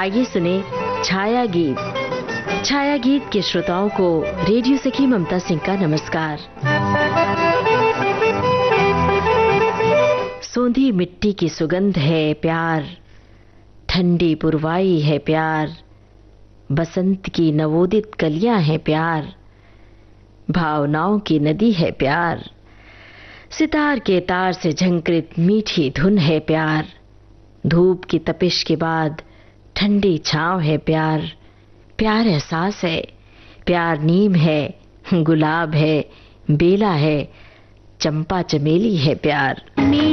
आइए सुने छाया गीत। छाया गीत के श्रोताओं को रेडियो सखी ममता सिंह का नमस्कार। सोंधी मिट्टी की सुगंध है प्यार, ठंडी पुरवाई है प्यार, बसंत की नवोदित कलियां हैं प्यार, भावनाओं की नदी है प्यार, सितार के तार से झंकृत मीठी धुन है प्यार, धूप की तपिश के बाद ठंडी छांव है प्यार, प्यार एहसास है, प्यार नीम है, गुलाब है, बेला है, चंपा चमेली है प्यार।